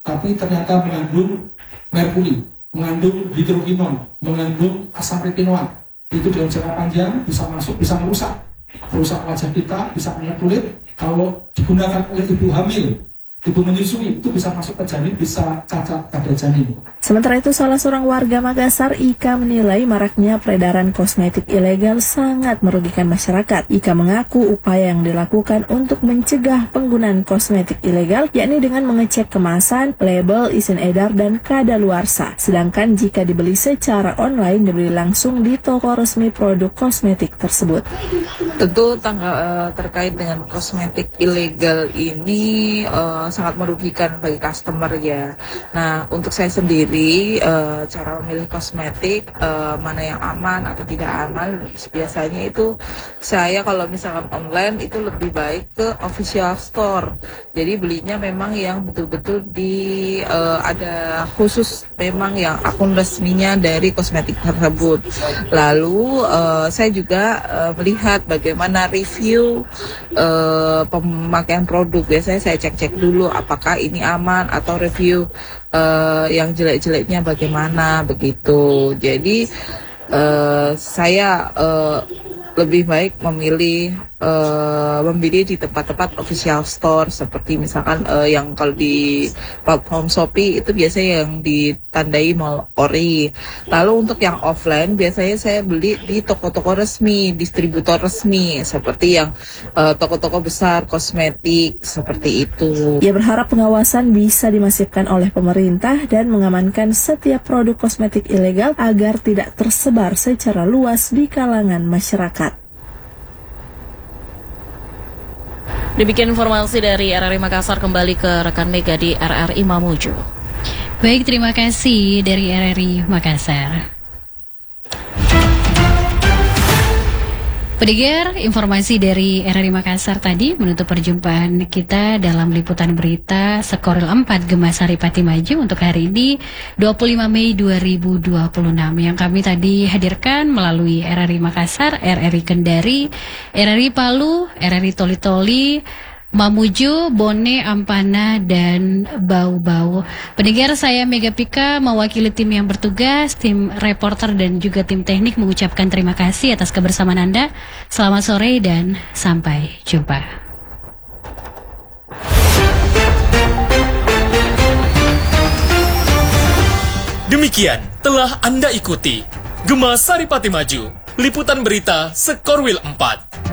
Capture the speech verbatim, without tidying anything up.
tapi ternyata mengandung merkuri, mengandung hidrokinon, mengandung asam retinoat. Itu dalam jangka panjang bisa masuk, bisa merusak, merusak wajah kita, bisa menyerap kulit. Kalau digunakan oleh ibu hamil, ibu menyusui, itu bisa masuk ke janin, bisa cacat pada janin. Sementara itu, salah seorang warga Makassar, Ika, menilai maraknya peredaran kosmetik ilegal sangat merugikan masyarakat. Ika mengaku upaya yang dilakukan untuk mencegah penggunaan kosmetik ilegal, yakni dengan mengecek kemasan, label, izin edar, dan kadaluarsa. Sedangkan jika dibeli secara online, dibeli langsung di toko resmi produk kosmetik tersebut. Tentu tangga, uh, terkait dengan kosmetik ilegal ini uh, sangat merugikan bagi customer ya. Nah, untuk saya sendiri uh, cara memilih kosmetik uh, mana yang aman atau tidak aman, biasanya itu saya kalau misalkan online itu lebih baik ke official store. Jadi belinya memang yang betul-betul di uh, ada khusus memang yang akun resminya dari kosmetik tersebut. Lalu uh, saya juga uh, melihat bagaimana review uh, pemakaian produk. Biasanya saya cek-cek dulu apakah ini aman atau review uh, yang jelek-jeleknya bagaimana begitu. Jadi uh, saya uh, lebih baik memilih uh, memilih di tempat-tempat official store seperti misalkan uh, yang kalau di platform Shopee itu biasanya yang ditandai mall ori. Lalu untuk yang offline biasanya saya beli di toko-toko resmi, distributor resmi seperti yang uh, toko-toko besar kosmetik seperti itu. Ia berharap pengawasan bisa dimasifkan oleh pemerintah dan mengamankan setiap produk kosmetik ilegal agar tidak tersebar secara luas di kalangan masyarakat. Demikian informasi dari R R I Makassar, kembali ke rekan Mega di R R I Mamuju. Baik, terima kasih dari R R I Makassar. Pendengar, informasi dari R R I Makassar tadi menutup perjumpaan kita dalam liputan berita Sekoril empat Gemasari Pati Maju untuk hari ini dua puluh lima Mei dua ribu dua puluh enam yang kami tadi hadirkan melalui R R I Makassar, R R I Kendari, R R I Palu, R R I Toli-Toli, Mamuju, Bone, Ampana, dan Bau-Bau. Pendengar, saya Mega Pika mewakili tim yang bertugas, tim reporter dan juga tim teknik mengucapkan terima kasih atas kebersamaan Anda. Selamat sore dan sampai jumpa. Demikian telah Anda ikuti Gemasari Pati Maju, liputan berita Sekorwil empat.